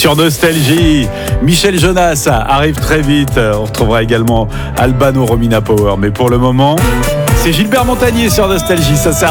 sur Nostalgie. Michel Jonas arrive très vite. On retrouvera également Albano Romina Power. Mais pour le moment, c'est Gilbert Montagnier sur Nostalgie. Ça sert